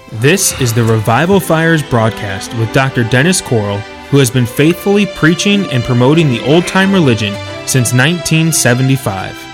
This is the Revival Fires broadcast with Dr. Dennis Corll, who has been faithfully preaching and promoting the old-time religion since 1975.